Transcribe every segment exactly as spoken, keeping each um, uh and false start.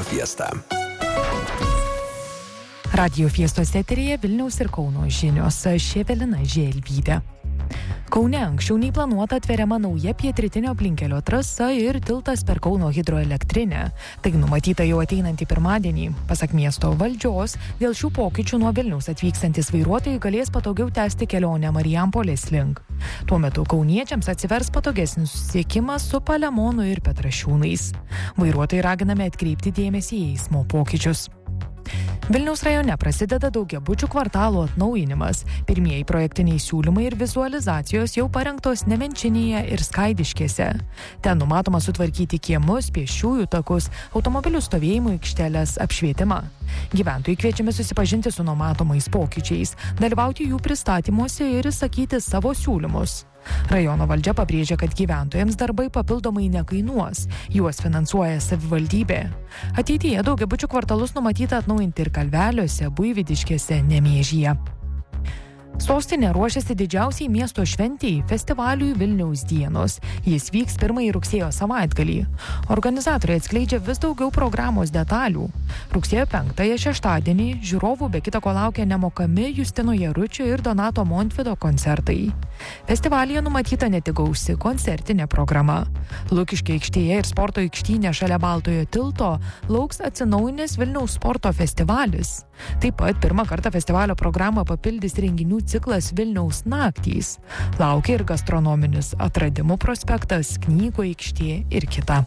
Fiesta. Radio Fiestos eteryje Vilniaus ir Kauno žinios. Aš Evelina Želvytė. Kaune anksčiau nei planuota atveriama nauja pietrytinio aplinkelio trasa ir tiltas per Kauno hidroelektrinę. Tai numatyta jau ateinantį pirmadienį. Pasak miesto valdžios, dėl šių pokyčių nuo Vilniaus atvykstantis vairuotojai galės patogiau tęsti kelionę Marijampolės link. Tuo metu kauniečiams atsivers patogesnis susisiekimas su Palemonu ir Petrašiūnais. Vairuotojai raginami atkreipti dėmesį į eismo pokyčius. Vilniaus rajone prasideda daugiabučių kvartalų atnaujinimas. Pirmieji projektiniai siūlymai ir vizualizacijos jau parengtos Nemenčinėje ir Skaidiškėse. Ten numatoma sutvarkyti kiemus, pėsčiųjų takus, automobilių stovėjimo aikšteles, apšvietimą. Gyventojai kviečiami susipažinti su numatomais pokyčiais, dalyvauti jų pristatymuose ir išsakyti savo siūlymus. Rajono valdžia pabrėžia, kad gyventojams darbai papildomai nekainuos, juos finansuoja savivaldybė. Ateityje daugiabučių kvartalus numatyta atnaujinti ir Kalveliuose, Buivydiškėse, Nemėžyje. Sostinė ruošiasi didžiausiai miesto šventei festivaliui Vilniaus dienos. Jis vyks pirmąjį rugsėjo savaitgalį. Organizatoriai atskleidžia vis daugiau programos detalių. Rugsėjo penktąją šeštadienį žiūrovų be kita ko laukia nemokami Justino Jaručio ir Donato Montvydo koncertai. Festivalyje numatyta ne tik gausi koncertinė programa. Lukiškių aikštėje ir sporto aikštynė šalia Baltojo tilto lauks atsinaujinęs Vilniaus sporto festivalis. Taip pat pirmą kartą festivalio programą papildys renginių ciklas Vilniaus naktys. Laukia ir gastronominis atradimų prospektas, knygų aikštė ir kita.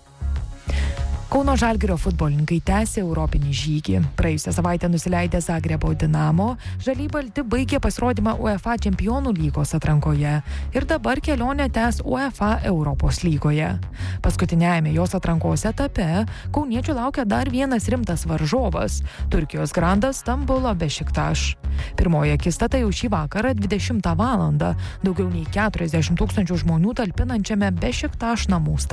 Kauno Žalgirio futbolininkai tęsė europinį žygį. Praėjusią savaitę nusileidę Zagrebo Dinamo, žaliai balti baigė pasirodymą UEFA Čempionų lygos atrankoje ir dabar kelionę tęs UEFA Europos lygoje. Paskutiniajame jos atrankos etape kauniečių laukia dar vienas rimtas varžovas – Turkijos grandas Stambulo Bešiktaš. Pirmoji akistata jau šį vakarą dvidešimtą valandą daugiau nei keturiasdešimt tūkstančių žmonių talpinančiame Bešiktaš namų stadione.